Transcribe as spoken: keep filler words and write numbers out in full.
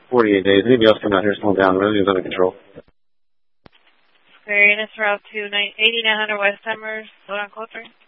forty-eight days. Anybody else come out here, slow down. Everything's under control. Square Units, Route two, eighty-nine hundred West Summers, hold on, code three.